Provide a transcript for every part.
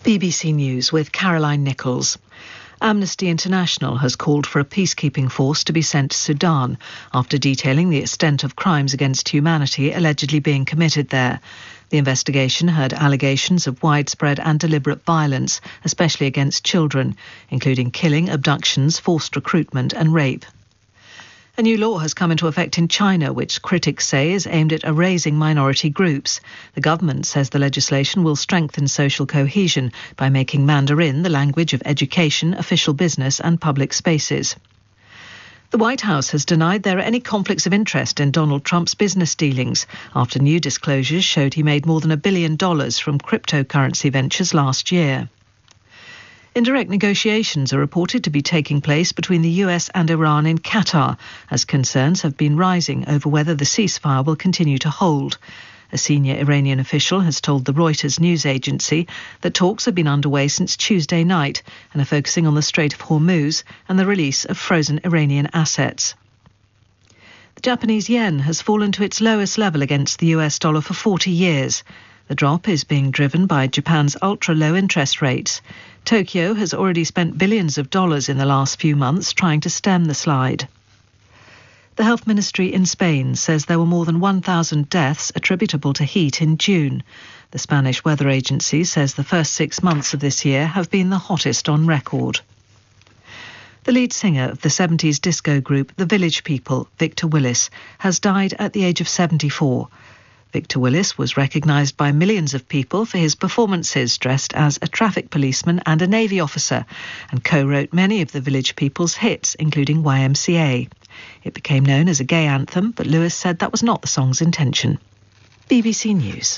BBC News with Caroline Nichols. Amnesty International has called for a peacekeeping force to be sent to Sudan after detailing the extent of crimes against humanity allegedly being committed there. The investigation heard allegations of widespread and deliberate violence, especially against children, including killing, abductions, forced recruitment and rape. A new law has come into effect in China, which critics say is aimed at erasing minority groups. The government says the legislation will strengthen social cohesion by making Mandarin the language of education, official business and public spaces. The White House has denied there are any conflicts of interest in Donald Trump's business dealings after new disclosures showed he made more than $1 billion from cryptocurrency ventures last year. Indirect negotiations are reported to be taking place between the US and Iran in Qatar, as concerns have been rising over whether the ceasefire will continue to hold. A senior Iranian official has told the Reuters news agency that talks have been underway since Tuesday night and are focusing on the Strait of Hormuz and the release of frozen Iranian assets. The Japanese yen has fallen to its lowest level against the US dollar for 40 years. The drop is being driven by Japan's ultra-low interest rates. Tokyo has already spent billions of dollars in the last few months trying to stem the slide. The health ministry in Spain says there were more than 1,000 deaths attributable to heat in June. The Spanish weather agency says the first 6 months of this year have been the hottest on record. The lead singer of the 70s disco group The Village People, Victor Willis, has died at the age of 74. Victor Willis was recognised by millions of people for his performances dressed as a traffic policeman and a Navy officer, and co-wrote many of the Village People's hits, including YMCA. It became known as a gay anthem, but Lewis said that was not the song's intention. BBC News.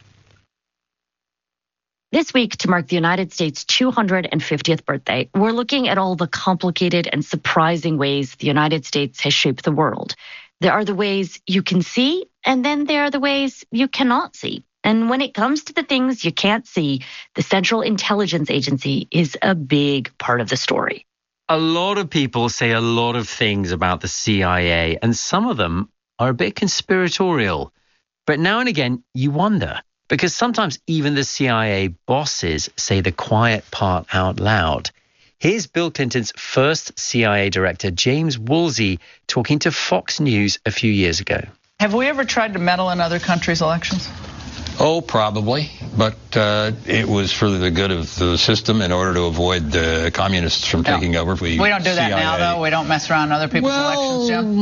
This week, to mark the United States' 250th birthday, we're looking at all the complicated and surprising ways the United States has shaped the world. There are the ways you can see, and then there are the ways you cannot see. And when it comes to the things you can't see, the Central Intelligence Agency is a big part of the story. A lot of people say a lot of things about the CIA, and some of them are a bit conspiratorial. But now and again, you wonder, because sometimes even the CIA bosses say the quiet part out loud. Here's Bill Clinton's first CIA director, James Woolsey, talking to Fox News a few years ago. Have we ever tried to meddle in other countries' elections? Oh, probably. But it was for the good of the system in order to avoid the communists from taking over. We don't do that now, though. We don't mess around other people's elections, Jim.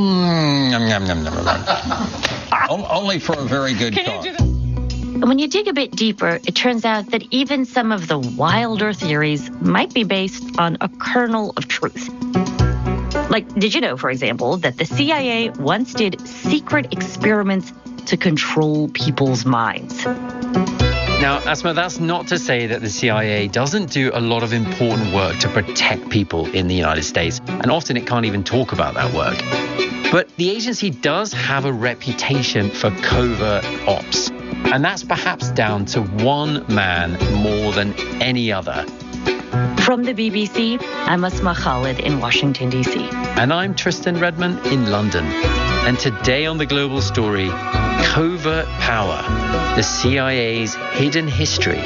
Only for a very good cause. When you dig a bit deeper, it turns out that even some of the wilder theories might be based on a kernel of truth. Like, did you know, for example, that the CIA once did secret experiments to control people's minds? Now, Asma, that's not to say that the CIA doesn't do a lot of important work to protect people in the United States, and often it can't even talk about that work. But the agency does have a reputation for covert ops. And that's perhaps down to one man more than any other. From the BBC, I'm Asma Khalid in Washington, D.C. And I'm Tristan Redman in London. And today on The Global Story, Covert Power, the CIA's hidden history.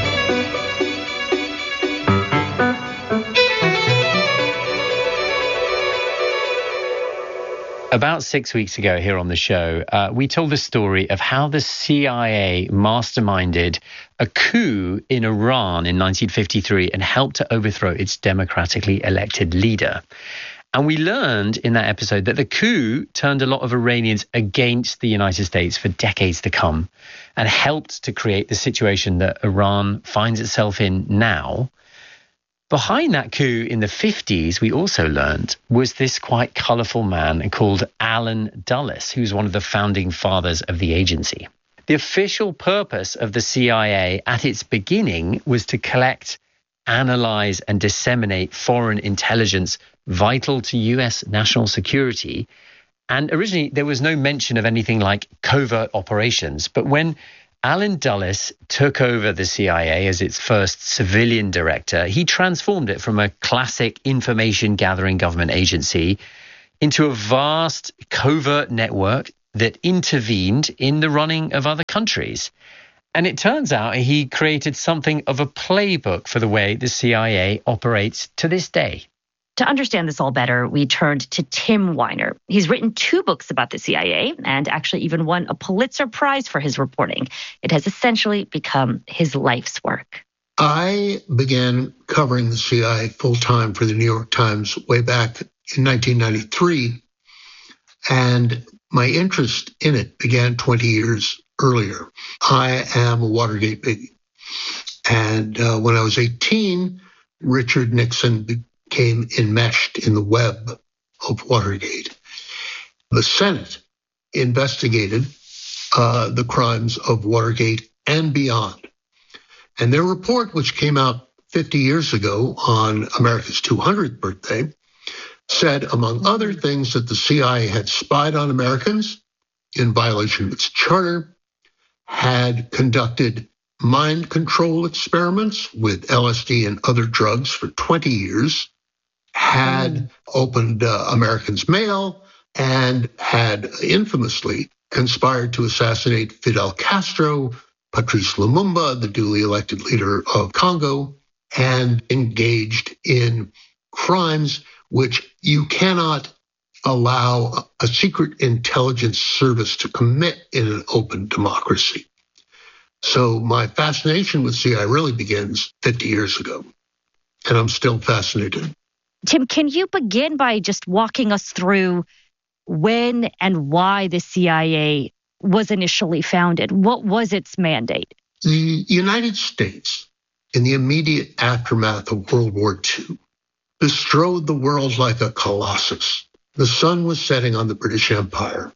About 6 weeks ago here on the show, we told the story of how the CIA masterminded a coup in Iran in 1953 and helped to overthrow its democratically elected leader. And we learned in that episode that the coup turned a lot of Iranians against the United States for decades to come and helped to create the situation that Iran finds itself in now. Behind that coup in the 50s, we also learned, was this quite colourful man called Allen Dulles, who's one of the founding fathers of the agency. The official purpose of the CIA at its beginning was to collect, analyse and disseminate foreign intelligence vital to US national security. And originally, there was no mention of anything like covert operations. But when Allen Dulles took over the CIA as its first civilian director, he transformed it from a classic information-gathering government agency into a vast covert network that intervened in the running of other countries. And it turns out he created something of a playbook for the way the CIA operates to this day. To understand this all better, we turned to Tim Weiner. He's written 2 books about the CIA and actually even won a Pulitzer Prize for his reporting. It has essentially become his life's work. I began covering the CIA full-time for the New York Times way back in 1993, and my interest in it began 20 years earlier. I am a Watergate baby. And when I was 18, Richard Nixon became enmeshed in the web of Watergate. The Senate investigated the crimes of Watergate and beyond. And their report, which came out 50 years ago on America's 200th birthday, said, among other things, that the CIA had spied on Americans in violation of its charter, had conducted mind control experiments with LSD and other drugs for 20 years, had opened Americans' mail, and had infamously conspired to assassinate Fidel Castro, Patrice Lumumba, the duly elected leader of Congo, and engaged in crimes which you cannot allow a secret intelligence service to commit in an open democracy. So my fascination with CIA really begins 50 years ago, and I'm still fascinated. Tim, can you begin by just walking us through when and why the CIA was initially founded? What was its mandate? The United States, in the immediate aftermath of World War II, bestrode the world like a colossus. The sun was setting on the British Empire.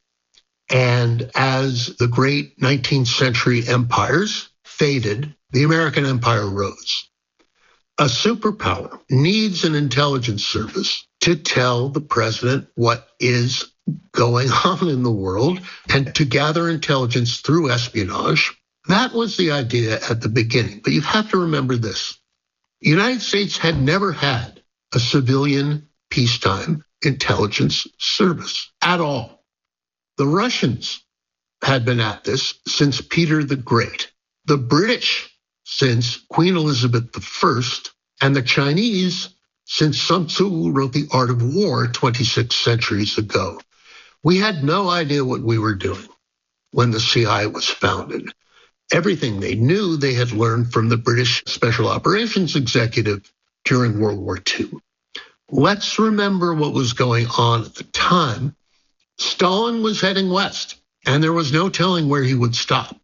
And as the great 19th century empires faded, the American empire rose. A superpower needs an intelligence service to tell the president what is going on in the world and to gather intelligence through espionage. That was the idea at the beginning. But you have to remember this. The United States had never had a civilian peacetime intelligence service at all. The Russians had been at this since Peter the Great, the British since Queen Elizabeth I, and the Chinese since Sun Tzu wrote The Art of War 26 centuries ago. We had no idea what we were doing when the CIA was founded. Everything they knew they had learned from the British Special Operations Executive during World War II. Let's remember what was going on at the time. Stalin was heading west, and there was no telling where he would stop.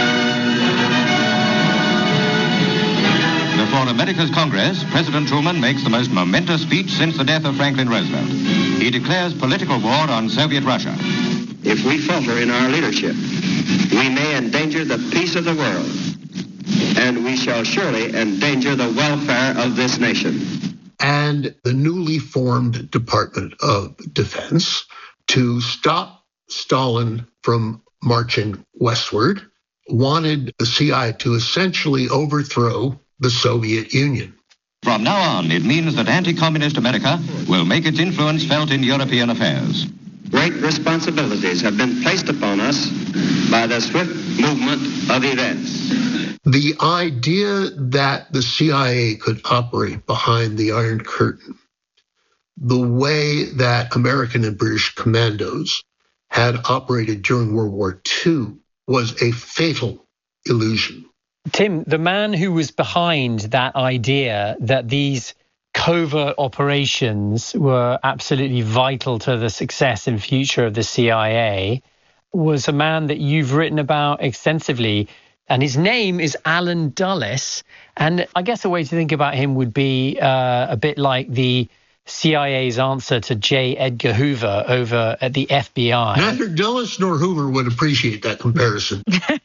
Before America's Congress, President Truman makes the most momentous speech since the death of Franklin Roosevelt. He declares political war on Soviet Russia. If we falter in our leadership, we may endanger the peace of the world, and we shall surely endanger the welfare of this nation. And the newly formed Department of Defense, to stop Stalin from marching westward, wanted the CIA to essentially overthrow the Soviet Union. From now on, it means that anti-communist America will make its influence felt in European affairs. Great responsibilities have been placed upon us by the swift movement of events. The idea that the CIA could operate behind the Iron Curtain, the way that American and British commandos had operated during World War II, was a fatal illusion. Tim, the man who was behind that idea that these covert operations were absolutely vital to the success and future of the CIA was a man that you've written about extensively, and his name is Allen Dulles. And I guess a way to think about him would be a bit like the CIA's answer to J. Edgar Hoover over at the FBI. Neither Dulles nor Hoover would appreciate that comparison.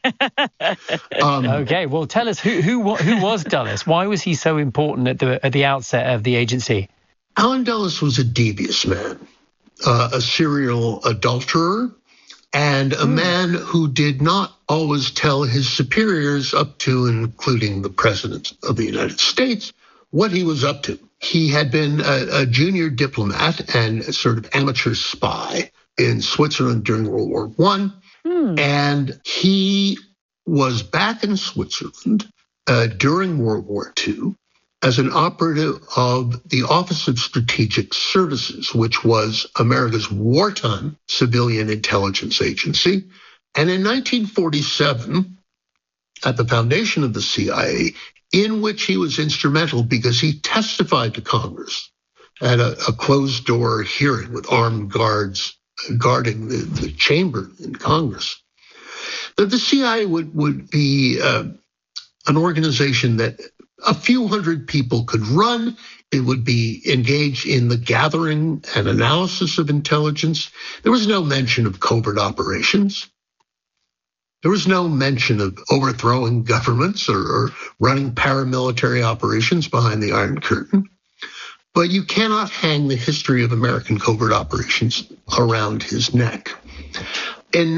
Okay, well, tell us who was Dulles? Why was he so important at the outset of the agency? Allen Dulles was a devious man, a serial adulterer, and a man who did not always tell his superiors, up to and including the President of the United States, what he was up to. He had been a junior diplomat and a sort of amateur spy in Switzerland during World War I, and he was back in Switzerland during World War II as an operative of the Office of Strategic Services, which was America's wartime civilian intelligence agency. And in 1947, at the foundation of the CIA, in which he was instrumental because he testified to Congress at a closed-door hearing with armed guards guarding the chamber in Congress, that the CIA would be an organization that a few hundred people could run. It would be engaged in the gathering and analysis of intelligence. There was no mention of covert operations. There was no mention of overthrowing governments or running paramilitary operations behind the Iron Curtain. But you cannot hang the history of American covert operations around his neck. In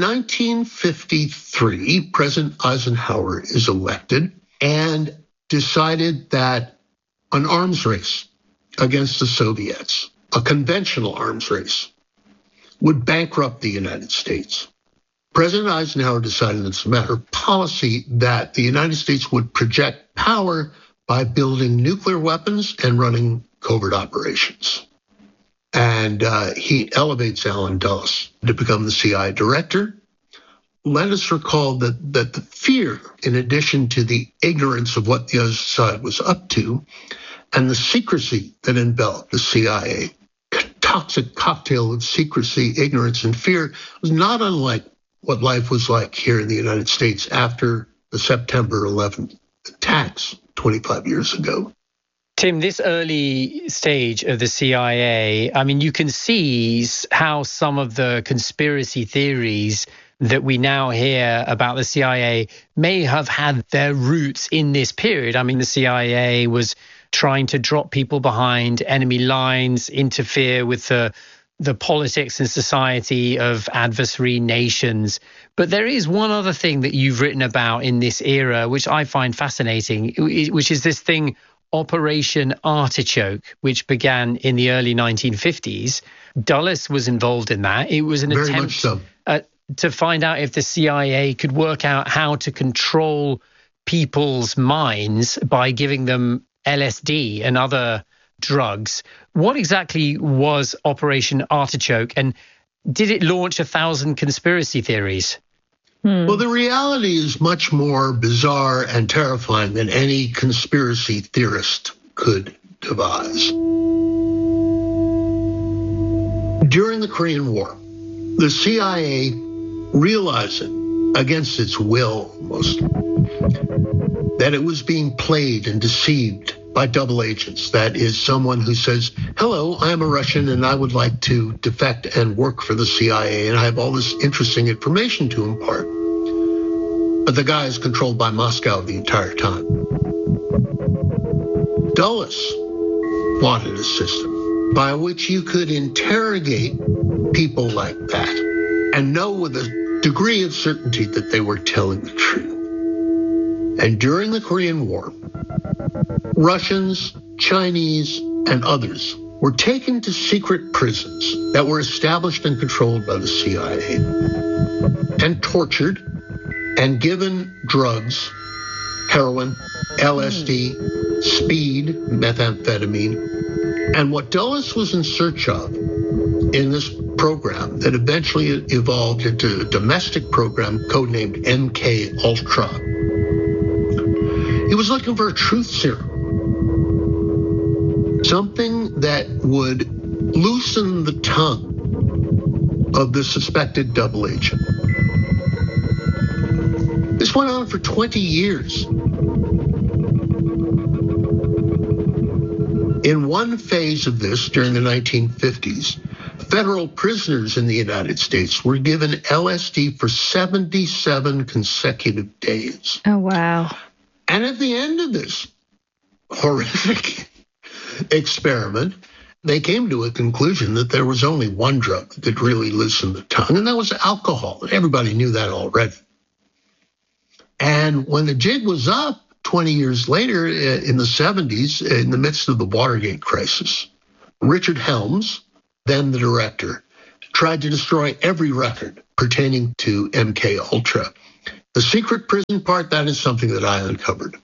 1953, President Eisenhower is elected and decided that an arms race against the Soviets, a conventional arms race, would bankrupt the United States. President Eisenhower decided as a matter of policy that the United States would project power by building nuclear weapons and running covert operations. And he elevates Allen Dulles to become the CIA director. Let us recall that the fear, in addition to the ignorance of what the other side was up to, and the secrecy that enveloped the CIA, a toxic cocktail of secrecy, ignorance, and fear, was not unlike what life was like here in the United States after the September 11th attacks 25 years ago. Tim, this early stage of the CIA, I mean, you can see how some of the conspiracy theories that we now hear about the CIA may have had their roots in this period. I mean, the CIA was trying to drop people behind enemy lines, interfere with the politics and society of adversary nations. But there is one other thing that you've written about in this era, which I find fascinating, which is this thing, Operation Artichoke, which began in the early 1950s. Dulles was involved in that. It was an attempt to find out if the CIA could work out how to control people's minds by giving them LSD and other drugs. What exactly was Operation Artichoke, and did it launch 1,000 conspiracy theories? Well, the reality is much more bizarre and terrifying than any conspiracy theorist could devise. During the Korean War, the CIA, realizing against its will almost that it was being played and deceived by double agents. That is someone who says, hello, I am a Russian and I would like to defect and work for the CIA and I have all this interesting information to impart. But the guy is controlled by Moscow the entire time. Dulles wanted a system by which you could interrogate people like that and know with a degree of certainty that they were telling the truth. And during the Korean War, Russians, Chinese, and others were taken to secret prisons that were established and controlled by the CIA and tortured and given drugs, heroin, LSD, speed, methamphetamine. And what Dulles was in search of in this program that eventually evolved into a domestic program codenamed MK Ultra, he was looking for a truth serum. Something that would loosen the tongue of the suspected double agent. This went on for 20 years. In one phase of this, during the 1950s, federal prisoners in the United States were given LSD for 77 consecutive days. Oh, wow. And at the end of this horrific experiment, they came to a conclusion that there was only one drug that could really loosen the tongue, and that was alcohol. Everybody knew that already. And when the jig was up 20 years later, in the 70s, in the midst of the Watergate crisis, Richard Helms, then the director, tried to destroy every record pertaining to MK Ultra. The secret prison part, that is something that I uncovered.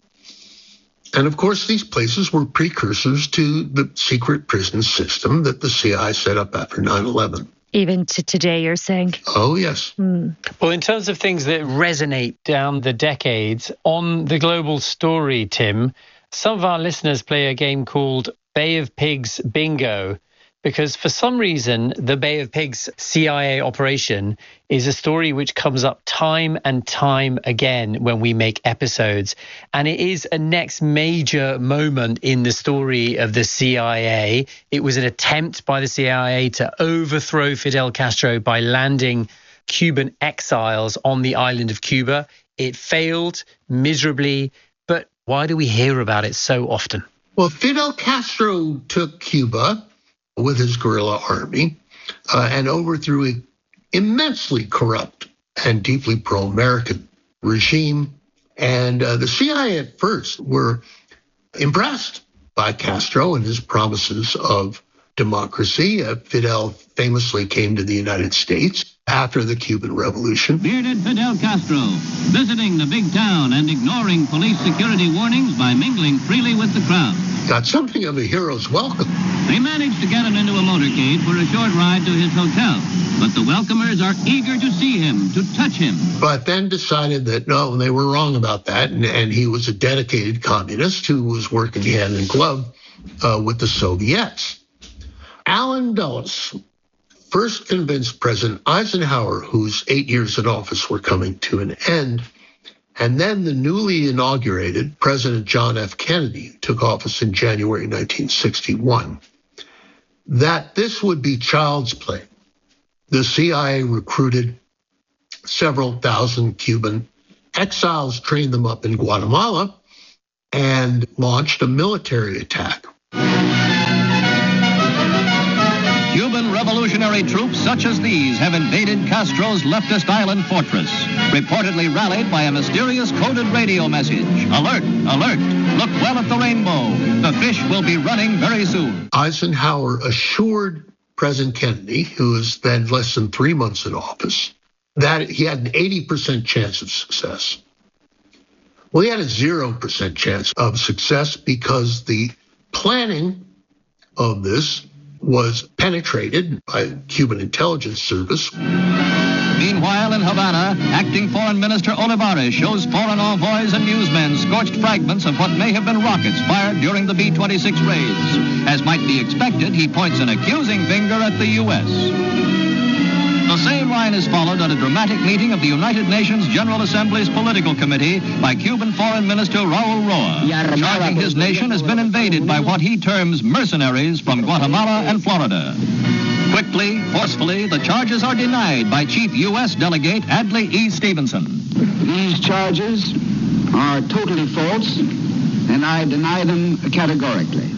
And of course, these places were precursors to the secret prison system that the CIA set up after 9/11. Even to today, you're saying? Oh, yes. Well, in terms of things that resonate down the decades, on the global story, Tim, some of our listeners play a game called Bay of Pigs Bingo, because for some reason, the Bay of Pigs CIA operation is a story which comes up time and time again when we make episodes. And it is a next major moment in the story of the CIA. It was an attempt by the CIA to overthrow Fidel Castro by landing Cuban exiles on the island of Cuba. It failed miserably. But why do we hear about it so often? Well, Fidel Castro took Cuba with his guerrilla army and overthrew an immensely corrupt and deeply pro-American regime. And the CIA at first were impressed by Castro and his promises of democracy. Fidel famously came to the United States after the Cuban Revolution. Bearded Fidel Castro, visiting the big town and ignoring police security warnings by mingling freely with the crowd. Got something of a hero's welcome. They managed to get him into a motorcade for a short ride to his hotel, but the welcomers are eager to see him, to touch him. But then decided that no, they were wrong about that, and he was a dedicated communist who was working hand in glove with the Soviets. Allen Dulles first convinced President Eisenhower, whose 8 years in office were coming to an end, and then the newly inaugurated President John F. Kennedy, who took office in January 1961, that this would be child's play. The CIA recruited several thousand Cuban exiles, trained them up in Guatemala, and launched a military attack. Cuban revolutionary troops such as these have invaded Castro's leftist island fortress, reportedly rallied by a mysterious coded radio message. Alert, alert, look well at the rainbow. The fish will be running very soon. Eisenhower assured President Kennedy, who was then less than 3 months in office, that he had an 80% chance of success. Well, he had a 0% chance of success because the planning of this was penetrated by Cuban intelligence service. Meanwhile, in Havana, acting Foreign Minister Olivares shows foreign envoys and newsmen scorched fragments of what may have been rockets fired during the B-26 raids. As might be expected, he points an accusing finger at the U.S. The same line is followed at a dramatic meeting of the United Nations General Assembly's Political Committee by Cuban Foreign Minister Raul Roa, charging his nation has been invaded by what he terms mercenaries from Guatemala and Florida. Quickly, forcefully, the charges are denied by Chief U.S. Delegate Adlai E. Stevenson. These charges are totally false, and I deny them categorically.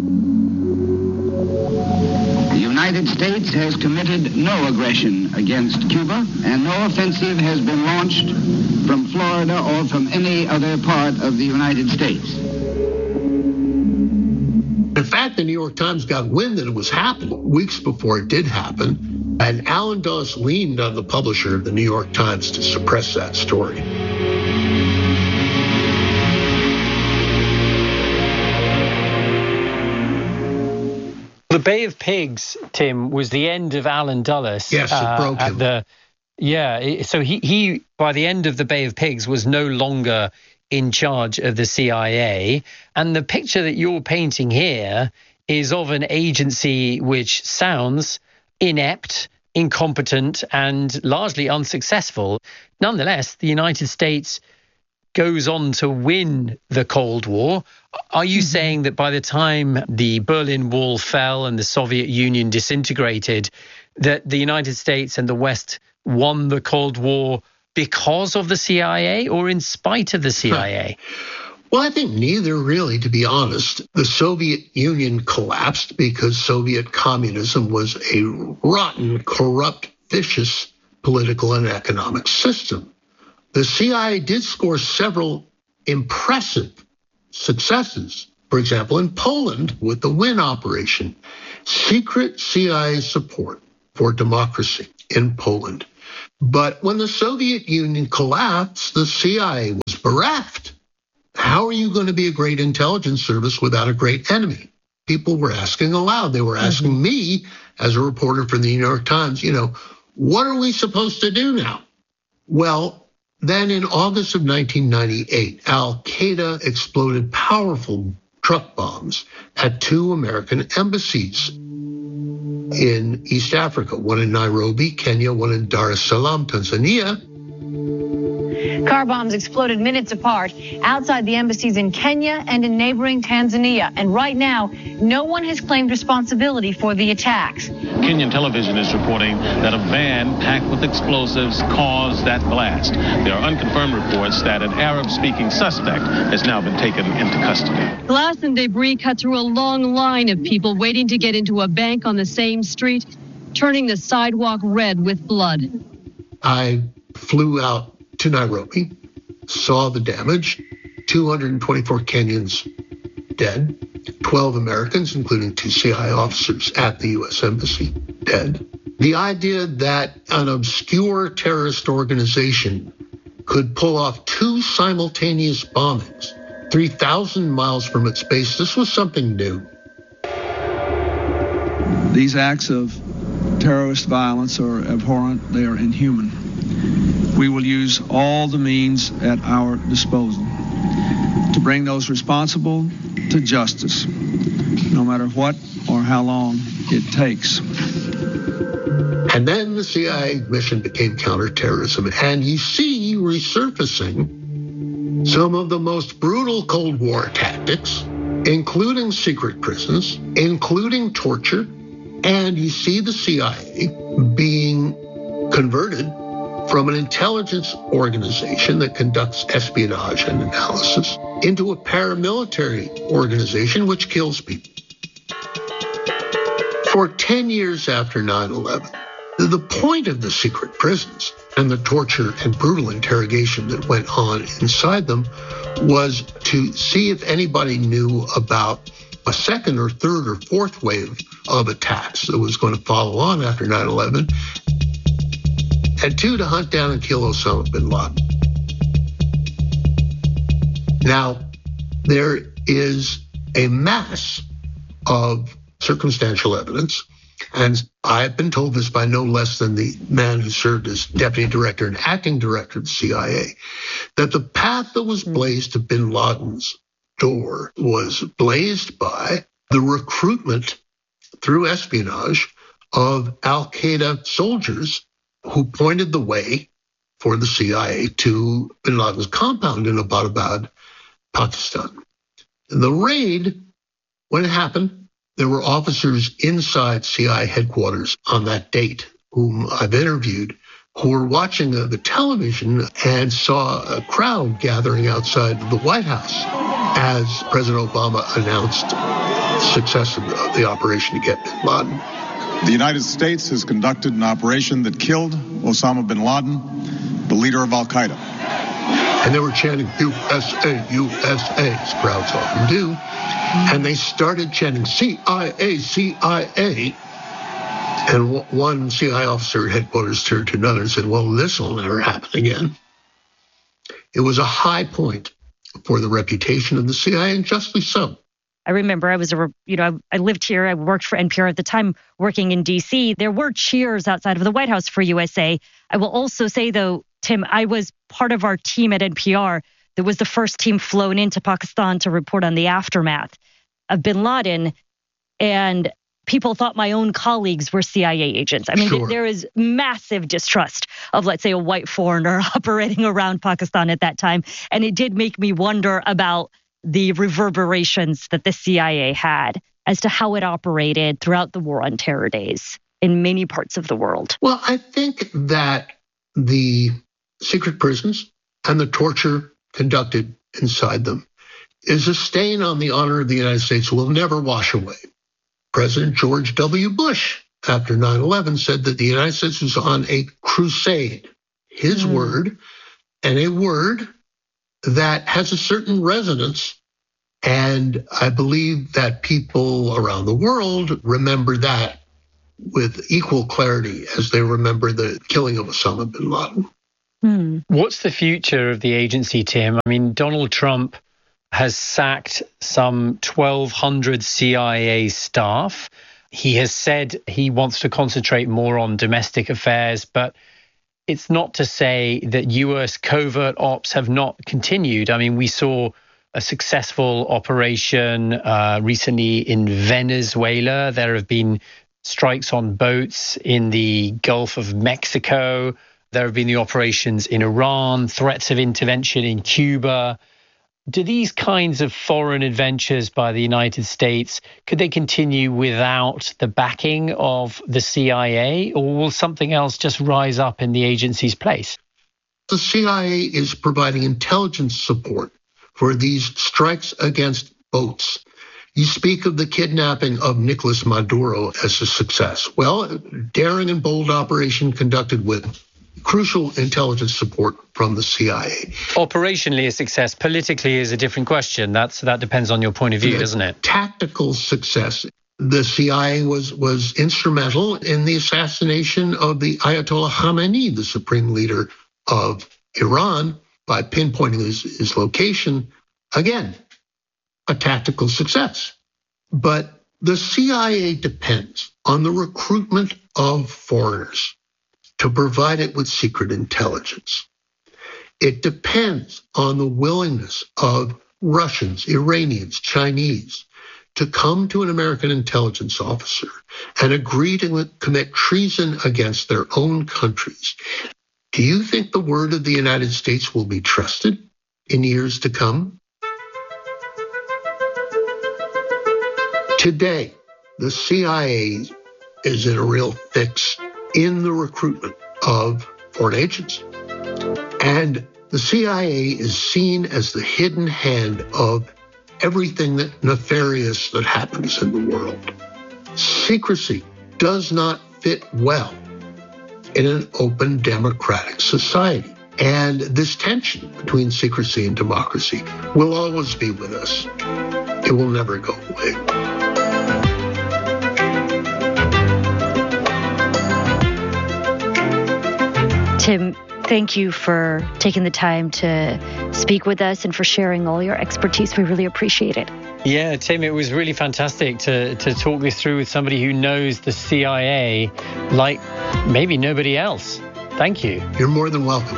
The United States has committed no aggression against Cuba, and no offensive has been launched from Florida or from any other part of the United States. In fact, the New York Times got wind that it was happening weeks before it did happen, and Allen Dulles leaned on the publisher of the New York Times to suppress that story. The Bay of Pigs, Tim, was the end of Allen Dulles. Yes, it broke him. So he, by the end of the Bay of Pigs, was no longer in charge of the CIA. And the picture that you're painting here is of an agency which sounds inept, incompetent, and largely unsuccessful. Nonetheless, the United States goes on to win the Cold War. Are you saying that by the time the Berlin Wall fell and the Soviet Union disintegrated, that the United States and the West won the Cold War because of the CIA or in spite of the CIA? Well, I think neither, really, to be honest. The Soviet Union collapsed because Soviet communism was a rotten, corrupt, vicious political and economic system. The CIA did score several impressive successes. For example, in Poland with the WIN operation, secret CIA support for democracy in Poland. But when the Soviet Union collapsed, the CIA was bereft. How are you going to be a great intelligence service without a great enemy? People were asking aloud. They were asking me, as a reporter for the New York Times, what are we supposed to do now? Well, then in August of 1998, Al-Qaeda exploded powerful truck bombs at 2 American embassies in East Africa, one in Nairobi, Kenya, one in Dar es Salaam, Tanzania. Car bombs exploded minutes apart outside the embassies in Kenya and in neighboring Tanzania. And right now, no one has claimed responsibility for the attacks. Kenyan television is reporting that a van packed with explosives caused that blast. There are unconfirmed reports that an Arab-speaking suspect has now been taken into custody. Glass and debris cut through a long line of people waiting to get into a bank on the same street, turning the sidewalk red with blood. I flew out to Nairobi, saw the damage, 224 Kenyans dead, 12 Americans, including 2 CIA officers at the U.S. Embassy, dead. The idea that an obscure terrorist organization could pull off 2 simultaneous bombings 3,000 miles from its base, this was something new. These acts of terrorist violence are abhorrent. They are inhuman. We will use all the means at our disposal to bring those responsible to justice, no matter what or how long it takes. And then the CIA mission became counterterrorism, and you see resurfacing some of the most brutal Cold War tactics, including secret prisons, including torture, and you see the CIA being converted from an intelligence organization that conducts espionage and analysis into a paramilitary organization which kills people. For 10 years after 9/11, the point of the secret prisons and the torture and brutal interrogation that went on inside them was to see if anybody knew about a second or third or fourth wave of attacks that was going to follow on after 9/11. And 2, to hunt down and kill Osama bin Laden. Now, there is a mass of circumstantial evidence, and I've been told this by no less than the man who served as deputy director and acting director of the CIA, that the path that was blazed to bin Laden's door was blazed by the recruitment through espionage of Al-Qaeda soldiers who pointed the way for the CIA to bin Laden's compound in Abbottabad, Pakistan. And the raid, when it happened, there were officers inside CIA headquarters on that date whom I've interviewed, who were watching the television and saw a crowd gathering outside the White House as President Obama announced success of the operation to get bin Laden. The United States has conducted an operation that killed Osama bin Laden, the leader of Al-Qaeda. And they were chanting, USA, USA, as crowds often do. And they started chanting, CIA, CIA. And one CIA officer at headquarters turned to another and said, well, this will never happen again. It was a high point for the reputation of the CIA, and justly so. I remember I lived here. I worked for NPR at the time, working in D.C. There were cheers outside of the White House for USA. I will also say, though, Tim, I was part of our team at NPR that was the first team flown into Pakistan to report on the aftermath of bin Laden. And people thought my own colleagues were CIA agents. I mean, sure. There is massive distrust of, let's say, a white foreigner operating around Pakistan at that time. And it did make me wonder about the reverberations that the CIA had as to how it operated throughout the War on Terror days in many parts of the world. Well, I think that the secret prisons and the torture conducted inside them is a stain on the honor of the United States will never wash away. President George W. Bush, after 9/11, said that the United States was on a crusade. His word, and a word that has a certain resonance. And I believe that people around the world remember that with equal clarity as they remember the killing of Osama bin Laden. What's the future of the agency, Tim? I mean, Donald Trump has sacked some 1,200 CIA staff. He has said he wants to concentrate more on domestic affairs, but it's not to say that US covert ops have not continued. I mean, we saw a successful operation recently in Venezuela. There have been strikes on boats in the Gulf of Mexico. There have been the operations in Iran, threats of intervention in Cuba. Do these kinds of foreign adventures by the United States, could they continue without the backing of the CIA, or will something else just rise up in the agency's place? The CIA is providing intelligence support for these strikes against boats. You speak of the kidnapping of Nicolas Maduro as a success. Well, a daring and bold operation conducted with crucial intelligence support from the CIA. Operationally a success, politically is a different question. That depends on your point of view, doesn't it? Tactical success. The CIA was instrumental in the assassination of the Ayatollah Khamenei, the supreme leader of Iran, by pinpointing his location. Again, a tactical success. But the CIA depends on the recruitment of foreigners to provide it with secret intelligence. It depends on the willingness of Russians, Iranians, Chinese to come to an American intelligence officer and agree to commit treason against their own countries. Do you think the word of the United States will be trusted in years to come? Today, the CIA is in a real fix in the recruitment of foreign agents. And the CIA is seen as the hidden hand of everything that nefarious that happens in the world. Secrecy does not fit well in an open democratic society. And this tension between secrecy and democracy will always be with us. It will never go away. Tim, thank you for taking the time to speak with us and for sharing all your expertise. We really appreciate it. Yeah, Tim, it was really fantastic to talk this through with somebody who knows the CIA like maybe nobody else. Thank you. You're more than welcome.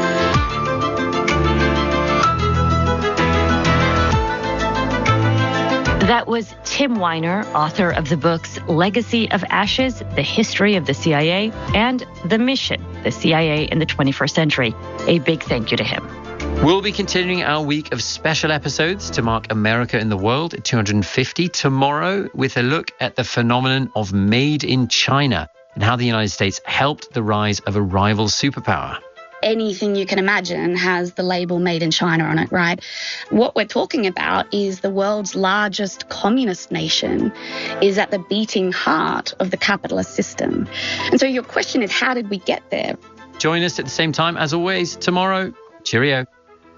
That was Tim Weiner, author of the books Legacy of Ashes, The History of the CIA, and The Mission, The CIA in the 21st Century. A big thank you to him. We'll be continuing our week of special episodes to mark America in the World at 250 tomorrow with a look at the phenomenon of Made in China and how the United States helped the rise of a rival superpower. Anything you can imagine has the label Made in China on it, right? What we're talking about is the world's largest communist nation is at the beating heart of the capitalist system. And so your question is, how did we get there? Join us at the same time, as always, tomorrow. Cheerio.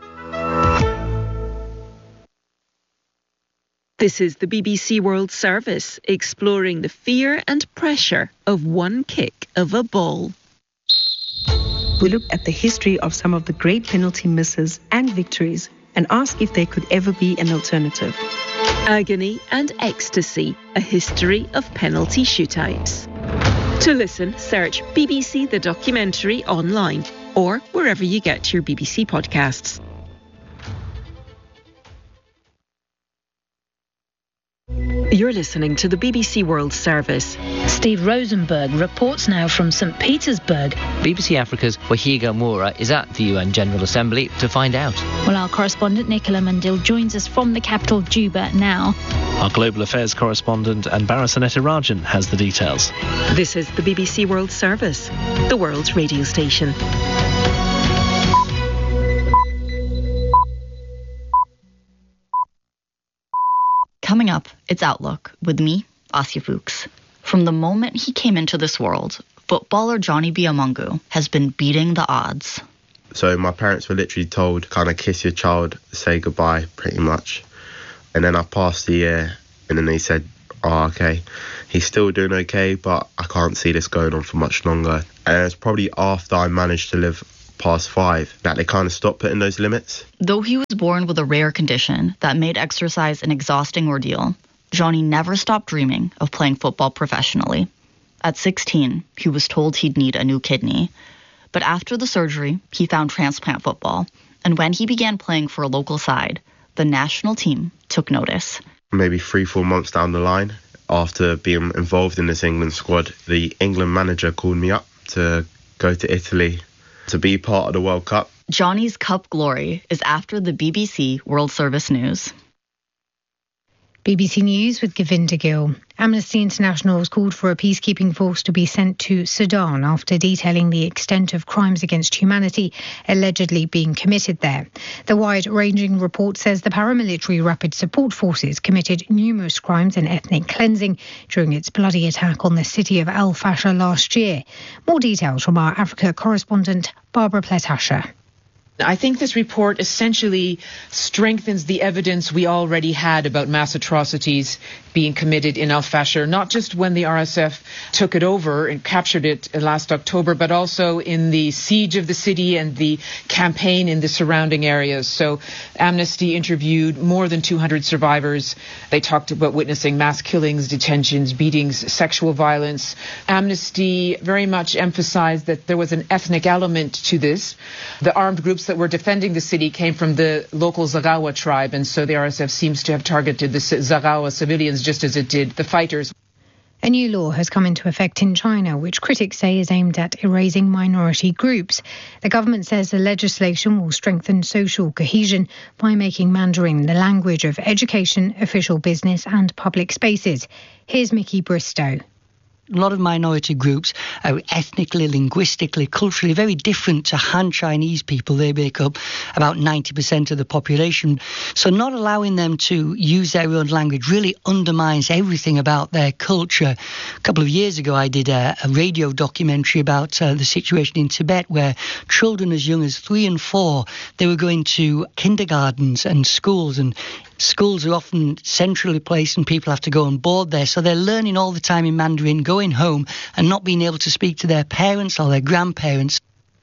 This is the BBC World Service, exploring the fear and pressure of one kick of a ball. We look at the history of some of the great penalty misses and victories and ask if there could ever be an alternative. Agony and Ecstasy, a history of penalty shootouts. To listen, search BBC The Documentary online or wherever you get your BBC podcasts. You're listening to the BBC World Service. Steve Rosenberg reports now from St. Petersburg. BBC Africa's Wahiga Moura is at the UN General Assembly to find out. Well, our correspondent Nicola Mandil joins us from the capital, Juba, now. Our global affairs correspondent Anbara Rajan has the details. This is the BBC World Service, the world's radio station. Coming up, it's Outlook with me, Asya Fuchs. From the moment he came into this world, footballer Johnny Biamungu has been beating the odds. So my parents were literally told, kind of kiss your child, say goodbye, pretty much. And then I passed the year, and then they said, oh, okay, he's still doing okay, but I can't see this going on for much longer. And it's probably after I managed to live past 5 that they kind of stopped putting those limits. Though he was born with a rare condition that made exercise an exhausting ordeal, Johnny never stopped dreaming of playing football professionally. At 16, he was told he'd need a new kidney. But after the surgery, he found transplant football. And when he began playing for a local side, the national team took notice. Maybe 3-4 months down the line, after being involved in this England squad, the England manager called me up to go to Italy to be part of the World Cup. Johnny's Cup glory is after the BBC World Service News. BBC News with Govinda Gill. Amnesty International has called for a peacekeeping force to be sent to Sudan after detailing the extent of crimes against humanity allegedly being committed there. The wide-ranging report says the paramilitary Rapid Support Forces committed numerous crimes and ethnic cleansing during its bloody attack on the city of Al Fasher last year. More details from our Africa correspondent Barbara Pletasha. I think this report essentially strengthens the evidence we already had about mass atrocities being committed in Al Fasher, not just when the RSF took it over and captured it last October, but also in the siege of the city and the campaign in the surrounding areas. So Amnesty interviewed more than 200 survivors. They talked about witnessing mass killings, detentions, beatings, sexual violence. Amnesty very much emphasized that there was an ethnic element to this. The armed groups that were defending the city came from the local Zagawa tribe, and so the RSF seems to have targeted the Zagawa civilians just as it did the fighters. A new law has come into effect in China, which critics say is aimed at erasing minority groups. The government says the legislation will strengthen social cohesion by making Mandarin the language of education, official business and public spaces. Here's Mickey Bristow. A lot of minority groups are ethnically, linguistically, culturally very different to Han Chinese people. They make up about 90% of the population. So not allowing them to use their own language really undermines everything about their culture. A couple of years ago, I did a radio documentary about the situation in Tibet, where children as young as 3 and 4, they were going to kindergartens and schools, and schools are often centrally placed and people have to go on board there. So they're learning all the time in Mandarin, going home and not being able to speak to their parents or their grandparents.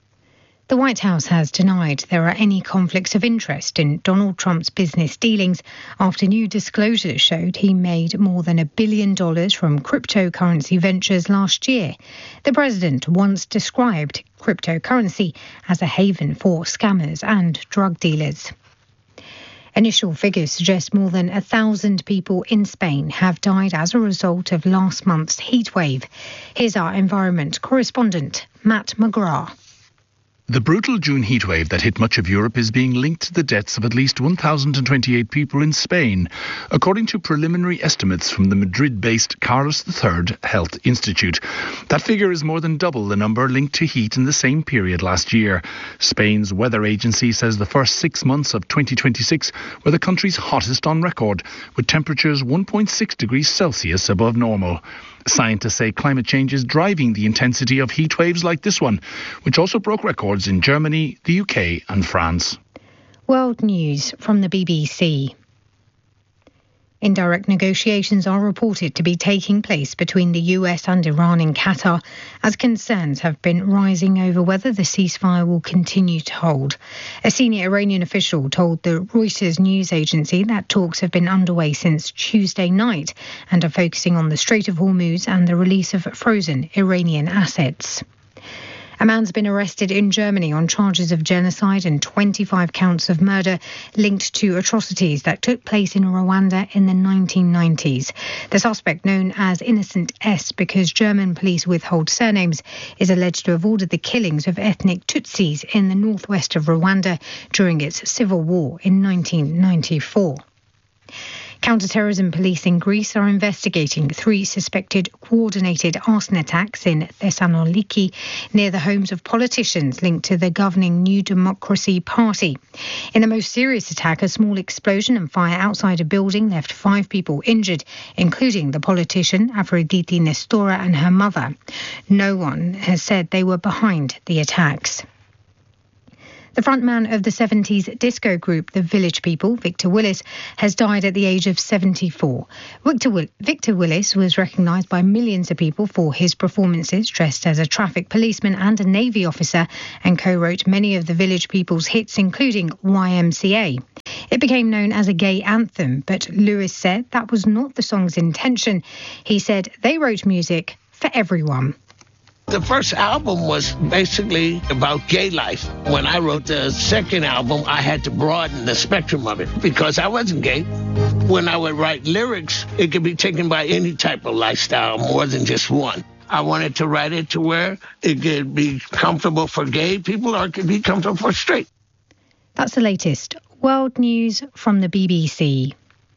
The White House has denied there are any conflicts of interest in Donald Trump's business dealings after new disclosures showed he made more than $1 billion from cryptocurrency ventures last year. The president once described cryptocurrency as a haven for scammers and drug dealers. Initial figures suggest more than 1,000 people in Spain have died as a result of last month's heatwave. Here's our environment correspondent, Matt McGrath. The brutal June heatwave that hit much of Europe is being linked to the deaths of at least 1,028 people in Spain, according to preliminary estimates from the Madrid-based Carlos III Health Institute. That figure is more than double the number linked to heat in the same period last year. Spain's weather agency says the first 6 months of 2026 were the country's hottest on record, with temperatures 1.6 degrees Celsius above normal. Scientists say climate change is driving the intensity of heat waves like this one, which also broke records in Germany, the UK and France. World News from the BBC. Indirect negotiations are reported to be taking place between the US and Iran in Qatar, as concerns have been rising over whether the ceasefire will continue to hold. A senior Iranian official told the Reuters news agency that talks have been underway since Tuesday night and are focusing on the Strait of Hormuz and the release of frozen Iranian assets. A man's been arrested in Germany on charges of genocide and 25 counts of murder linked to atrocities that took place in Rwanda in the 1990s. The suspect, known as Innocent S because German police withhold surnames, is alleged to have ordered the killings of ethnic Tutsis in the northwest of Rwanda during its civil war in 1994. Counter-terrorism police in Greece are investigating 3 suspected coordinated arson attacks in Thessaloniki near the homes of politicians linked to the governing New Democracy Party. In the most serious attack, a small explosion and fire outside a building left 5 people injured, including the politician Aphrodite Nestora and her mother. No one has said they were behind the attacks. The frontman of the 70s disco group The Village People, Victor Willis, has died at the age of 74. Victor Willis was recognised by millions of people for his performances dressed as a traffic policeman and a Navy officer, and co-wrote many of the Village People's hits, including YMCA. It became known as a gay anthem, but Lewis said that was not the song's intention. He said they wrote music for everyone. The first album was basically about gay life. When I wrote the second album, I had to broaden the spectrum of it because I wasn't gay. When I would write lyrics, it could be taken by any type of lifestyle, more than just one. I wanted to write it to where it could be comfortable for gay people or it could be comfortable for straight. That's the latest world news from the BBC.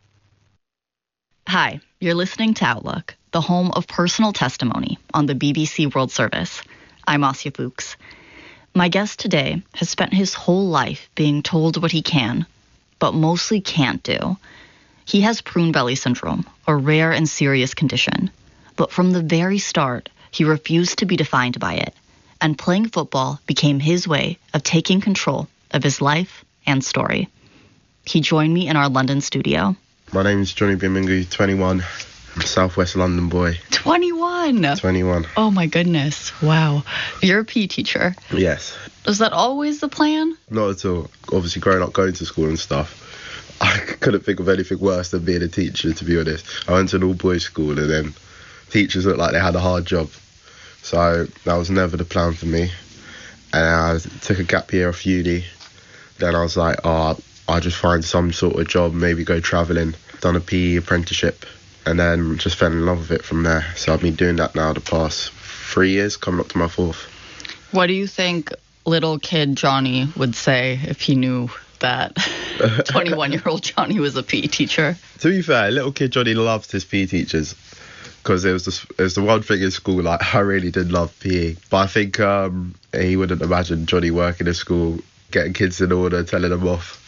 Hi, you're listening to Outlook, the home of personal testimony on the BBC World Service. I'm Asya Fuchs. My guest today has spent his whole life being told what he can, but mostly can't do. He has prune belly syndrome, a rare and serious condition. But from the very start, he refused to be defined by it, and playing football became his way of taking control of his life and story. He joined me in our London studio. My name is Johnny Bimingu, 21. I'm a Southwest London boy. 21? 21. Oh my goodness. Wow. You're a PE teacher. Yes. Was that always the plan? Not at all. Obviously, growing up, going to school and stuff, I couldn't think of anything worse than being a teacher, to be honest. I went to an all-boys school and then teachers looked like they had a hard job. So that was never the plan for me. And I took a gap year off uni. Then I was like, I'll just find some sort of job, maybe go travelling. Done a PE apprenticeship and then just fell in love with it from there. So I've been doing that now the past 3 years, coming up to my 4th. What do you think little kid Johnny would say if he knew that 21-year-old Johnny was a PE teacher? To be fair, little kid Johnny loved his PE teachers because it was the one thing in school, like, I really did love PE. But I think he wouldn't imagine Johnny working in school, getting kids in order, telling them off.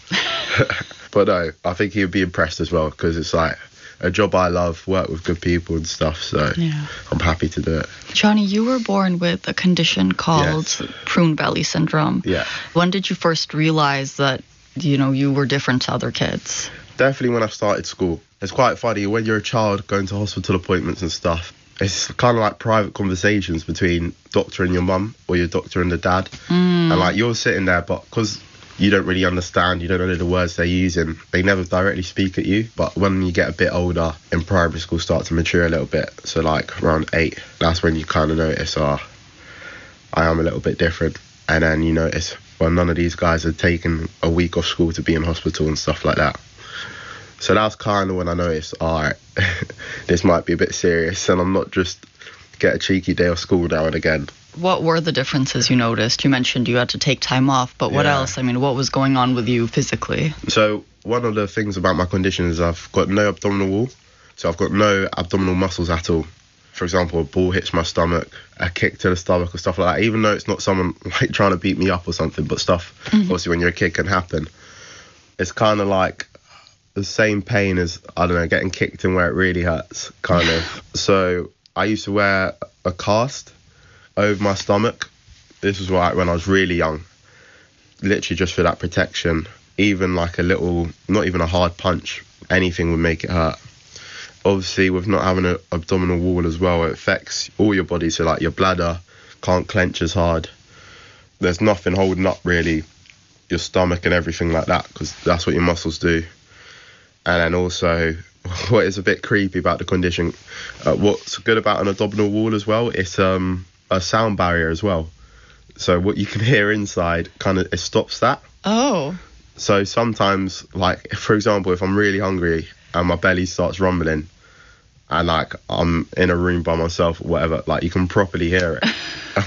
But no, I think he would be impressed as well because it's like a job I love, work with good people and stuff, so yeah. I'm happy to do it. Johnny, you were born with a condition called prune belly syndrome. Yeah. When did you first realize that, you were different to other kids? Definitely when I started school. It's quite funny, when you're a child going to hospital appointments and stuff, it's kind of like private conversations between doctor and your mum or your doctor and the dad. And like you're sitting there, but because you don't really understand, you don't know the words they're using, they never directly speak at you. But when you get a bit older in primary school, start to mature a little bit, so like around 8, that's when you kind of notice, I am a little bit different. And then you notice, well, none of these guys had taken a week off school to be in hospital and stuff like that. So that's kind of when I noticed, all right, this might be a bit serious, and I'm not just get a cheeky day off school now and again. What were the differences you noticed? You mentioned you had to take time off, but what else? I mean, what was going on with you physically? So one of the things about my condition is I've got no abdominal wall, so I've got no abdominal muscles at all. For example, a ball hits my stomach, a kick to the stomach or stuff like that, even though it's not someone like trying to beat me up or something, but stuff, obviously when you're a kid, can happen. It's kind of like the same pain as, I don't know, getting kicked in where it really hurts, kind of. So I used to wear a cast over my stomach. This was right when I was really young, literally just for that protection. Even like a little, not even a hard punch, anything would make it hurt. Obviously with not having an abdominal wall as well, it affects all your body, so like your bladder can't clench as hard. There's nothing holding up really your stomach and everything like that, because that's what your muscles do. And then also, what is a bit creepy about the condition, what's good about an abdominal wall as well, it's a sound barrier as well. So what you can hear inside, kind of, it stops that. Oh. So sometimes, like, for example, if I'm really hungry and my belly starts rumbling and, like, I'm in a room by myself or whatever, like, you can properly hear it.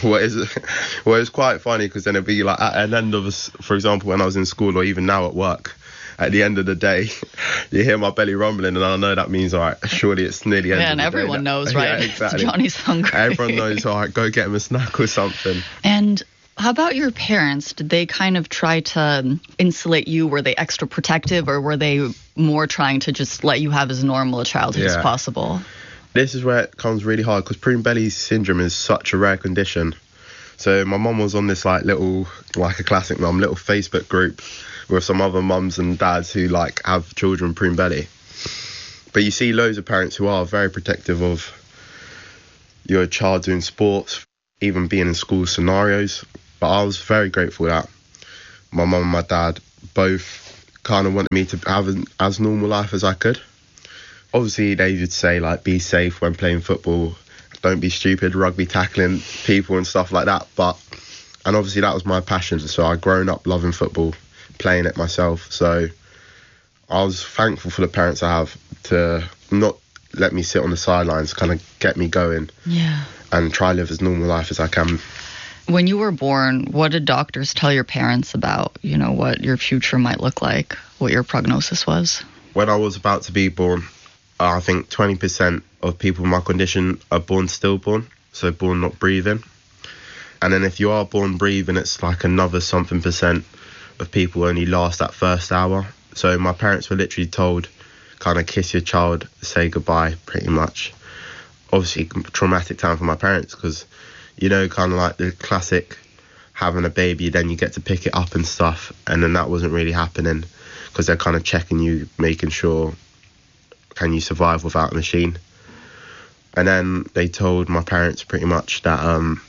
Well, it's quite funny because then it'll be, like, at an end of, for example, when I was in school or even now at work, at the end of the day, you hear my belly rumbling, and I know that means, all right, surely it's nearly end of the day. Yeah, and everyone knows, right? Yeah, exactly. Johnny's hungry. Everyone knows, all right, go get him a snack or something. And how about your parents? Did they kind of try to insulate you? Were they extra protective, or were they more trying to just let you have as normal a childhood as possible? This is where it comes really hard, because prune belly syndrome is such a rare condition. So my mum was on this like a classic mum, little Facebook group with some other mums and dads who like have children with prune belly. But you see loads of parents who are very protective of your child doing sports, even being in school scenarios. But I was very grateful that my mum and my dad both kind of wanted me to have as normal life as I could. Obviously, they would say, like, be safe when playing football, don't be stupid, rugby tackling people and stuff like that. And obviously that was my passion, so I'd grown up loving football, playing it myself. So I was thankful for the parents I have to not let me sit on the sidelines, kind of get me going and try live as normal life as I can. When you were born, what did doctors tell your parents about, what your future might look like, what your prognosis was? When I was about to be born, I think 20% of people with my condition are born stillborn, so born not breathing. And then if you are born breathing, it's like another something percent of people only last that first hour. So my parents were literally told, kind of kiss your child, say goodbye, pretty much. Obviously, traumatic time for my parents because, kind of like the classic having a baby, then you get to pick it up and stuff. And then that wasn't really happening because they're kind of checking you, making sure, can you survive without a machine? And then they told my parents pretty much that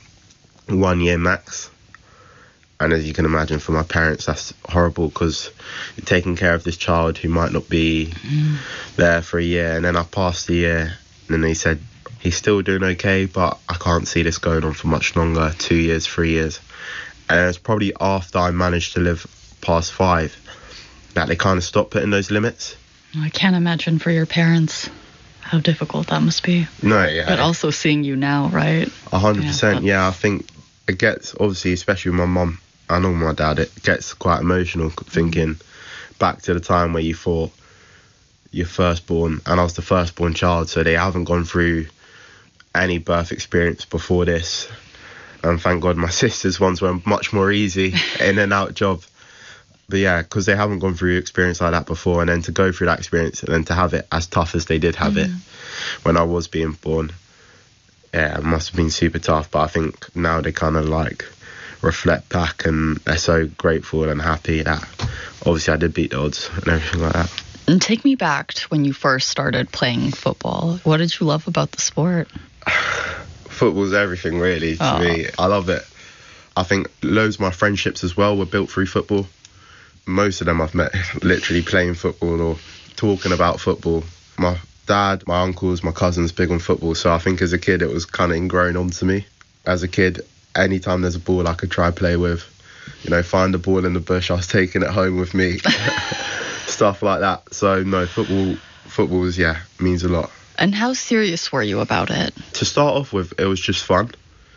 1 year max. And as you can imagine, for my parents, that's horrible because you're taking care of this child who might not be there for a year. And then I passed the year, and then they said, he's still doing okay, but I can't see this going on for much longer, 2 years, 3 years. And it was probably after I managed to live past 5 that they kind of stopped putting those limits. I can't imagine for your parents how difficult that must be. No, yeah. But also seeing you now, right? 100%, yeah. I think it gets, obviously, especially with my mum, I know my dad, it gets quite emotional thinking back to the time where you thought you're firstborn, and I was the firstborn child, so they haven't gone through any birth experience before this. And thank God my sister's ones were much more easy, in and out job. But yeah, because they haven't gone through experience like that before, and then to go through that experience and then to have it as tough as they did have it when I was being born, yeah, it must have been super tough. But I think now they kind of like reflect back and they're so grateful and happy that obviously I did beat the odds and everything like that. And take me back to when you first started playing football. What did you love about the sport? Football's everything really to me. I love it. I think loads of my friendships as well were built through football. Most of them I've met literally playing football or talking about football. My dad, my uncles, my cousins, big on football. So I think as a kid it was kind of ingrown onto me. As a kid, anytime there's a ball I could try play with, find a ball in the bush, I was taking it home with me. Stuff like that. So no, football is, means a lot. And how serious were you about it? To start off with, it was just fun.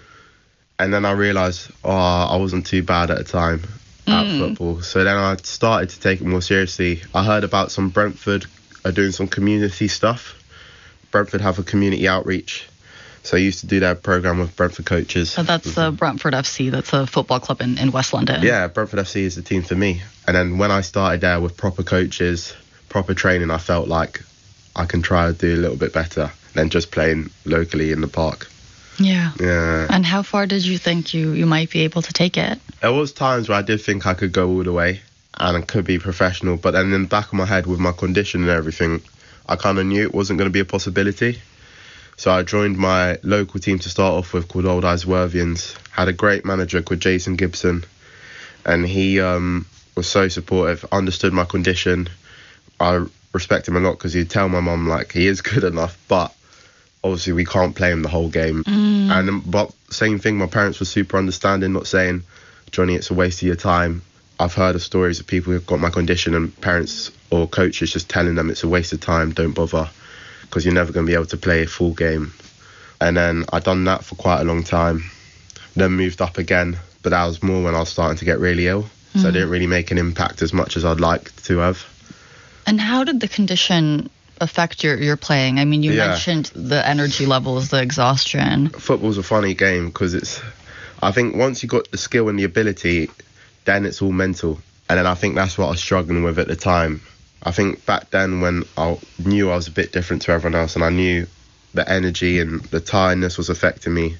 And then I realised, I wasn't too bad at the time at football. So then I started to take it more seriously. I heard about some Brentford are doing some community stuff. Brentford have a community outreach. So I used to do that programme with Brentford coaches. So that's Brentford FC. That's a football club in West London. Yeah, Brentford FC is the team for me. And then when I started there with proper coaches, proper training, I felt like I can try to do a little bit better than just playing locally in the park. Yeah. Yeah. And how far did you think you might be able to take it? There was times where I did think I could go all the way and I could be professional. But then in the back of my head with my condition and everything, I kind of knew it wasn't going to be a possibility. So I joined my local team to start off with called Old Isworthians. Had a great manager called Jason Gibson. And he was so supportive, understood my condition. I respect him a lot because he'd tell my mum, like, he is good enough, but obviously we can't play him the whole game. But same thing, my parents were super understanding, not saying, Johnny, it's a waste of your time. I've heard of stories of people who've got my condition and parents or coaches just telling them it's a waste of time, don't bother, because you're never going to be able to play a full game. And then I'd done that for quite a long time, then moved up again, but that was more when I was starting to get really ill. So I didn't really make an impact as much as I'd like to have. And how did the condition affect your playing? I mean, you mentioned the energy levels, the exhaustion. Football's a funny game because I think once you got the skill and the ability, then it's all mental. And then I think that's what I was struggling with at the time. I think back then when I knew I was a bit different to everyone else and I knew the energy and the tiredness was affecting me,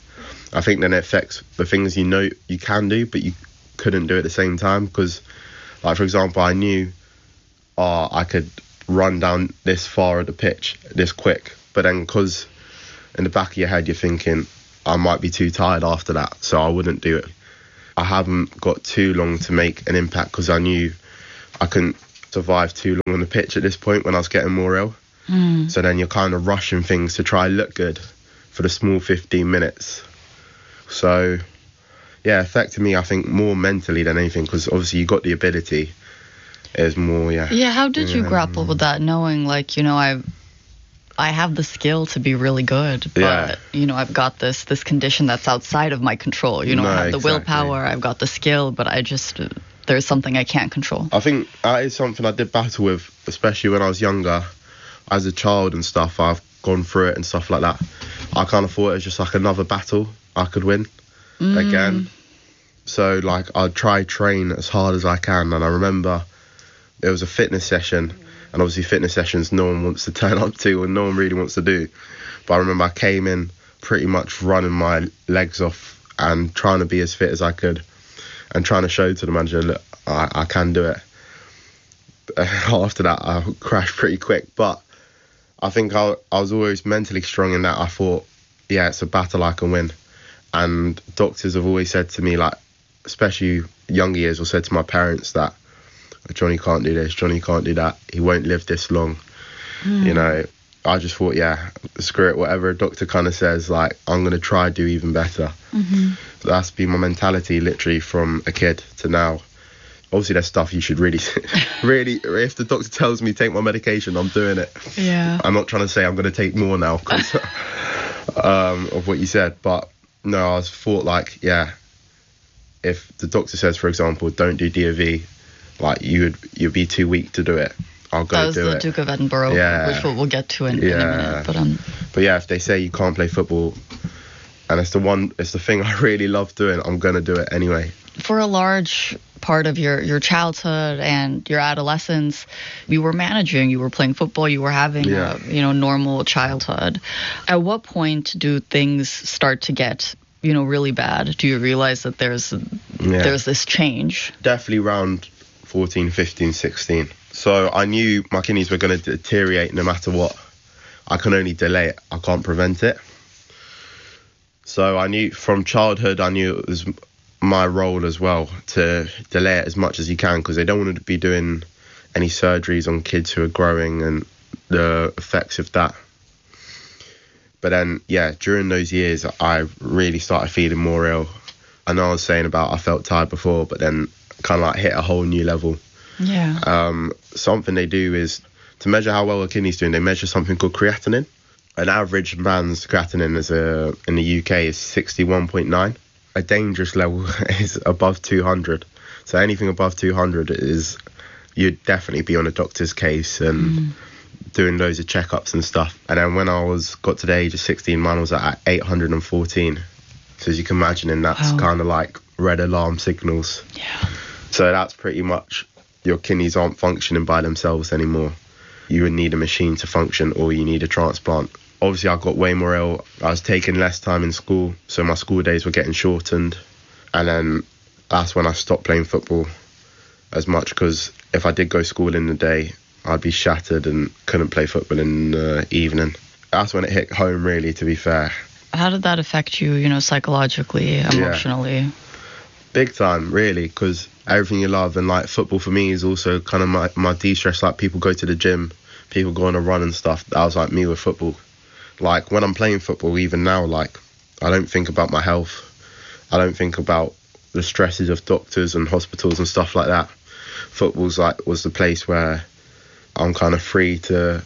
I think then it affects the things you know you can do, but you couldn't do at the same time. Because, like, for example, I knew I could run down this far of the pitch this quick, but then because in the back of your head you're thinking, I might be too tired after that, so I wouldn't do it. I haven't got too long to make an impact because I knew I couldn't survive too long on the pitch at this point when I was getting more ill. So then you're kind of rushing things to try and look good for the small 15 minutes. So, yeah, affected me, I think, more mentally than anything, because obviously you got the ability. It's more, yeah. Yeah, how did you grapple with that, knowing, like, you know, I have the skill to be really good, but, you know, I've got this condition that's outside of my control. You know, I have the willpower, I've got the skill, but there's something I can't control. I think that is something I did battle with, especially when I was younger. As a child and stuff, I've gone through it and stuff like that. I kind of thought it was just like another battle I could win again. So, like, I'd try train as hard as I can. And I remember there was a fitness session, and obviously fitness sessions no one wants to turn up to and no one really wants to do. But I remember I came in pretty much running my legs off and trying to be as fit as I could and trying to show to the manager, look, I can do it. After that, I crashed pretty quick. But I think I was always mentally strong in that I thought, yeah, it's a battle I can win. And doctors have always said to me, like, especially younger years, or said to my parents that Johnny can't do this, Johnny can't do that, he won't live this long. You know, I just thought, yeah, screw it, whatever a doctor kind of says, like, I'm going to try to do even better. So that's been my mentality literally from a kid to now. Obviously, there's stuff you should really, if the doctor tells me take my medication, I'm doing it. Yeah. I'm not trying to say I'm going to take more now because of what you said. But no, I was thought, like, yeah, if the doctor says, for example, don't do DOV, like, you'd be too weak to do it. I'll go do it. That was the Duke of Edinburgh, which we'll get to in a minute. But yeah, if they say you can't play football, and it's the thing I really love doing, I'm going to do it anyway. For a large part of your childhood and your adolescence, you were managing, you were playing football, you were having a normal childhood. At what point do things start to get really bad? Do you realize that there's this change? Definitely around 14, 15, 16. So I knew my kidneys were going to deteriorate no matter what. I can only delay it, I can't prevent it. So I knew from childhood, it was my role as well to delay it as much as you can, because they don't want to be doing any surgeries on kids who are growing and the effects of that. But then, yeah, during those years, I really started feeling more ill. I know I was saying about I felt tired before, but then kind of like hit a whole new level. Yeah. Something they do is to measure how well a kidney's doing, they measure something called creatinine. An average man's creatinine in the UK is 61.9. A dangerous level is above 200. So anything above 200 you'd definitely be on a doctor's case and doing loads of checkups and stuff. And then when I got to the age of 16, mine was at 814. So as you can imagine, that's kind of like red alarm signals. Yeah. So that's pretty much your kidneys aren't functioning by themselves anymore. You would need a machine to function, or you need a transplant. Obviously, I got way more ill. I was taking less time in school, so my school days were getting shortened. And then that's when I stopped playing football as much, because if I did go to school in the day, I'd be shattered and couldn't play football in the evening. That's when it hit home, really, to be fair. How did that affect you, psychologically, emotionally? Yeah. Big time, really, because everything you love, and like football for me is also kind of my de-stress. Like, people go to the gym, people go on a run and stuff. That was like me with football. Like, when I'm playing football, even now, like, I don't think about my health. I don't think about the stresses of doctors and hospitals and stuff like that. Football's was the place where I'm kind of free to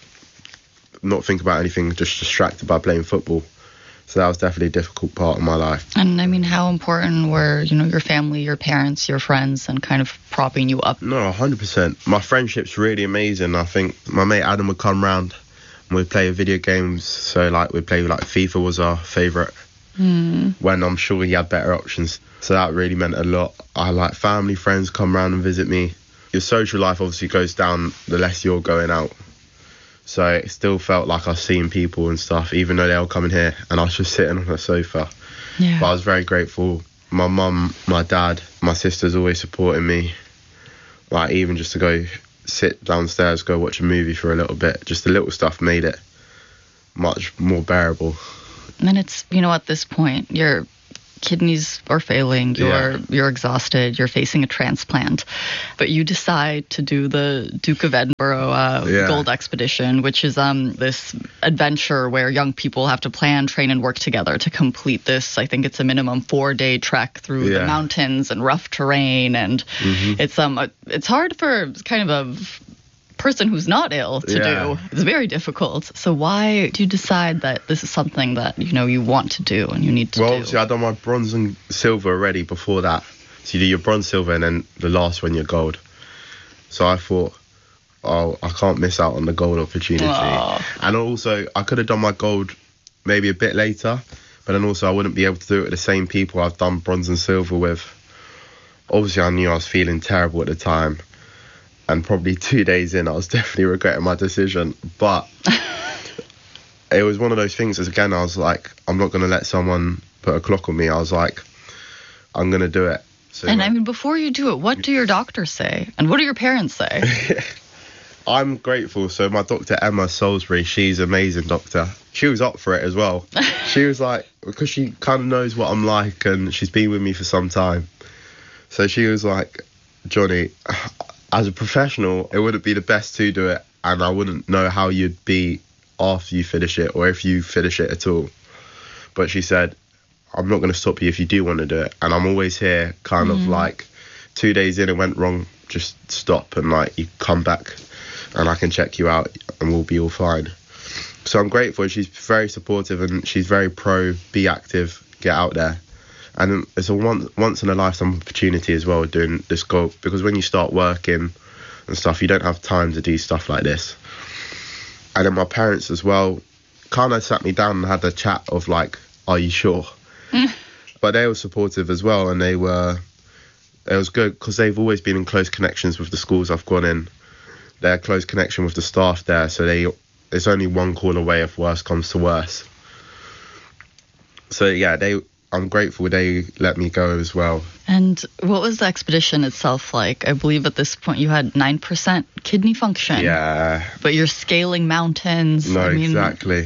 not think about anything, just distracted by playing football. So that was definitely a difficult part of my life. And I mean, how important were, your family, your parents, your friends, and kind of propping you up? No, 100%. My friendship's really amazing. I think my mate Adam would come round and we'd play video games. So we'd play FIFA was our favourite. When I'm sure he had better options. So that really meant a lot. I family, friends come round and visit me. Your social life obviously goes down the less you're going out. So it still felt like I was seeing people and stuff, even though they were coming here and I was just sitting on a sofa. Yeah. But I was very grateful. My mum, my dad, my sisters always supporting me. Like, even just to go sit downstairs, go watch a movie for a little bit. Just the little stuff made it much more bearable. And it's, at this point, your kidneys are failing, you're exhausted, you're facing a transplant, but you decide to do the Duke of Edinburgh Gold Expedition, which is this adventure where young people have to plan, train, and work together to complete this. I think it's a minimum 4-day trek through the mountains and rough terrain, and it's hard for kind of a person who's not ill to do. It's very difficult. So why do you decide that this is something that you want to do and you need to do? Well, obviously I'd done my bronze and silver already before that. So you do your bronze, silver, and then the last one, your gold. So I thought, I can't miss out on the gold opportunity. Aww. And also I could have done my gold maybe a bit later, but then also I wouldn't be able to do it with the same people I've done bronze and silver with. Obviously I knew I was feeling terrible at the time. And probably 2 days in, I was definitely regretting my decision. But it was one of those things, as again, I was like, I'm not going to let someone put a clock on me. I was like, I'm going to do it. So, and before you do it, what do your doctors say? And what do your parents say? I'm grateful. So my doctor, Emma Salisbury, she's an amazing doctor. She was up for it as well. She was like, because she kind of knows what I'm like and she's been with me for some time. So she was like, Johnny, as a professional, it wouldn't be the best to do it, and I wouldn't know how you'd be after you finish it, or if you finish it at all. But she said, I'm not going to stop you if you do want to do it, and I'm always here, kind of like 2 days in, it went wrong, just stop, and like you come back, and I can check you out, and we'll be all fine. So I'm grateful. She's very supportive, and she's very pro, be active, get out there. And it's a once in a lifetime opportunity as well, doing this goal, because when you start working and stuff, you don't have time to do stuff like this. And then my parents as well kind of sat me down and had a chat of like, are you sure? But they were supportive as well, and it was good because they've always been in close connections with the schools I've gone in. They're close connection with the staff there, so it's only one call away if worse comes to worse. So yeah, I'm grateful they let me go as well. And what was the expedition itself like? I believe at this point you had 9% kidney function. Yeah. But you're scaling mountains. No, exactly.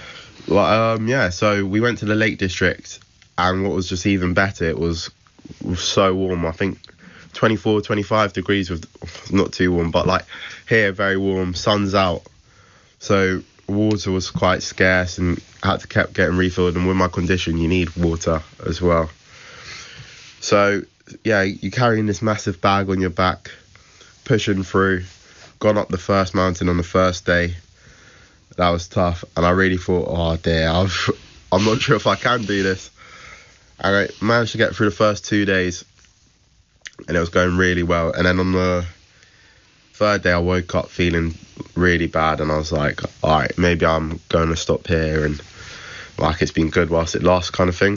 Well, so we went to the Lake District, and what was just even better, it was so warm. I think 24, 25 degrees, with not too warm, but like here, very warm, sun's out. So water was quite scarce and I had to keep getting refilled, and with my condition you need water as well. So yeah, you're carrying this massive bag on your back, pushing through, gone up the first mountain on the first day. That was tough, and I really thought, oh dear, I'm not sure if I can do this. And I managed to get through the first 2 days and it was going really well, and then on the third day I woke up feeling really bad, and I was like, all right, maybe I'm going to stop here, and like it's been good whilst it lasts, kind of thing.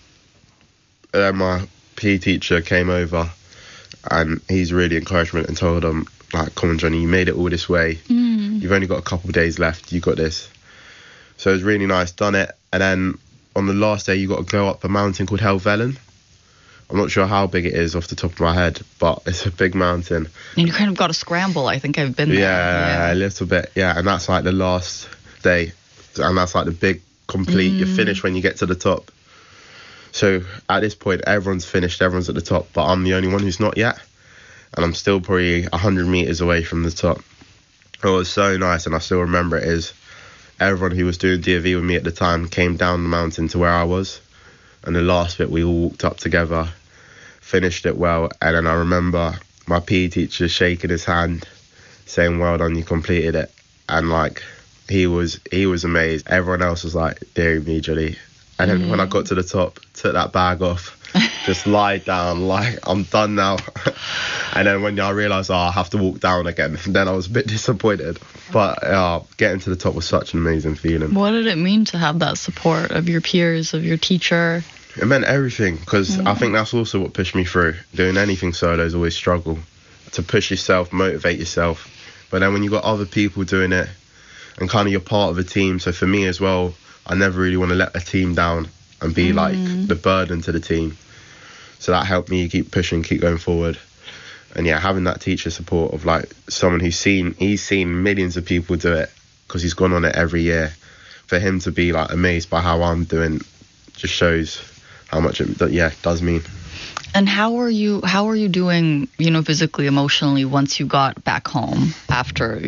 And then my PE teacher came over, and he's really encouraged me and told him, like, come on Johnny, you made it all this way, you've only got a couple of days left, you got this. So it was really nice, done it. And then on the last day you got to go up a mountain called Helvellyn. I'm not sure how big it is off the top of my head, but it's a big mountain. And you kind of got to scramble. I think I've been there. Yeah, a little bit. Yeah, and that's like the last day. And that's like the big complete. You finish when you get to the top. So at this point, everyone's finished. Everyone's at the top. But I'm the only one who's not yet. And I'm still probably 100 metres away from the top. It was so nice, and I still remember it is everyone who was doing DOV with me at the time came down the mountain to where I was. And the last bit, we all walked up together, finished it well. And then I remember my PE teacher shaking his hand, saying, well done, you completed it. And like, he was amazed. Everyone else was like, dear me, Johnny. And then when I got to the top, took that bag off, just lied down, like, I'm done now. And then when I realised, I have to walk down again, then I was a bit disappointed. But getting to the top was such an amazing feeling. What did it mean to have that support of your peers, of your teacher? It meant everything, because I think that's also what pushed me through. Doing anything solo is always struggle. To push yourself, motivate yourself. But then when you've got other people doing it, and kind of you're part of a team, so for me as well, I never really want to let a team down. and be like the burden to the team. So that helped me keep pushing, keep going forward. And yeah, having that teacher support of like someone he's seen millions of people do it because he's gone on it every year. For him to be like amazed by how I'm doing just shows how much it does mean. And how are you doing, physically, emotionally once you got back home after